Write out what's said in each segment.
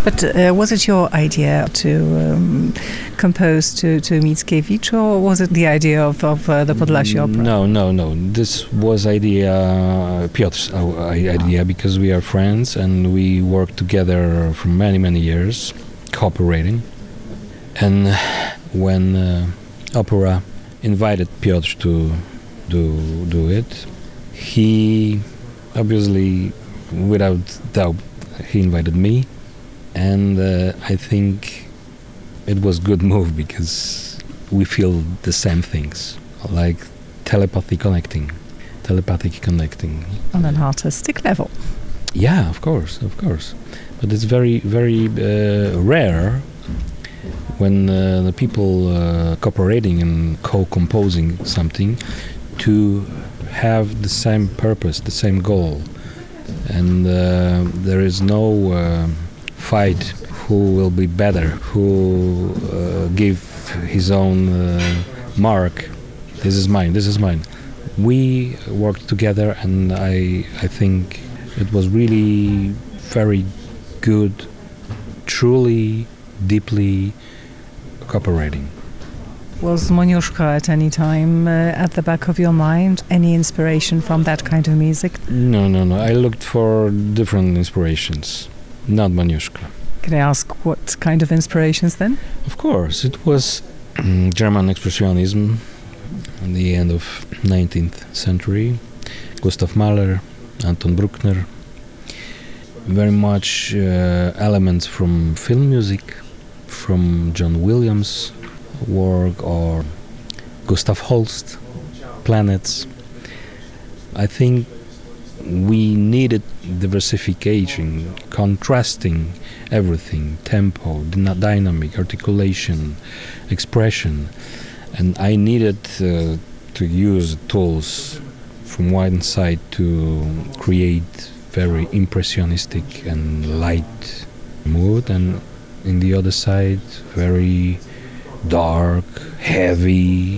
But was it your idea to compose to Mickiewicz, or was it the idea of the Podlasie Opera? No. This was Piotr's idea, because we are friends and we worked together for many years, cooperating. And when opera invited Piotr to do it, he obviously, without doubt, he invited me, and I think it was good move, because we feel the same things, like telepathic connecting. On an artistic level. Yeah, of course. But it's very rare when the people cooperating and co-composing something to have the same purpose, the same goal, and there is no fight who will be better, who give his own mark. This is mine. We worked together, and I think it was really very good, truly, deeply cooperating. Was Moniuszka at any time at the back of your mind? Any inspiration from that kind of music? No. I looked for different inspirations, not Moniuszka. Can I ask what kind of inspirations then? Of course, it was German Expressionism in the end of 19th century, Gustav Mahler, Anton Bruckner, very much elements from film music, from John Williams' work, or Gustav Holst, Planets. I think we needed diversification, contrasting everything, tempo, dynamic, articulation, expression, and I needed to use tools from one side to create very impressionistic and light mood, and in the other side very dark, heavy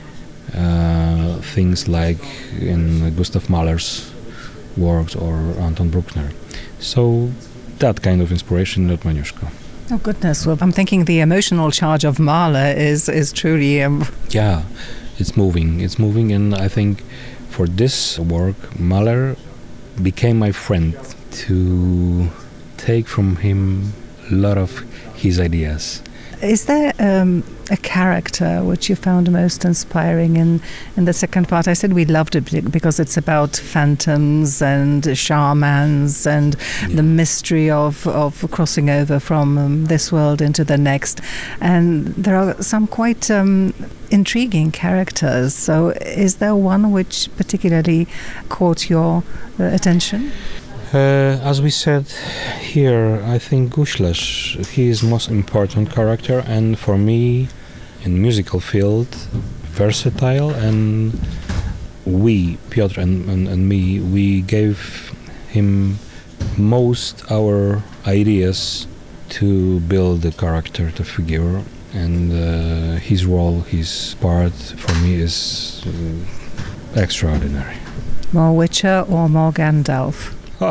things like in Gustav Mahler's works or Anton Bruckner. So that kind of inspiration, not Moniuszka. Oh goodness! Well, I'm thinking the emotional charge of Mahler is truly. Yeah, it's moving, and I think for this work, Mahler became my friend to take from him a lot of his ideas. Is there a character which you found most inspiring in the second part? I said we loved it because it's about phantoms and shamans and the mystery of crossing over from this world into the next. And there are some quite intriguing characters. So is there one which particularly caught your attention? As we said here, I think Guślarz, he is most important character, and for me, in musical field, versatile, and we, Piotr and me, we gave him most our ideas to build the character, the figure, and his role, his part, for me is extraordinary. More Witcher or more Gandalf?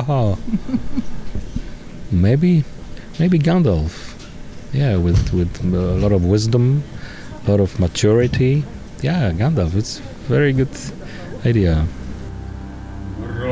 Maybe Gandalf. Yeah, with a lot of wisdom, a lot of maturity. Yeah, Gandalf. It's very good idea.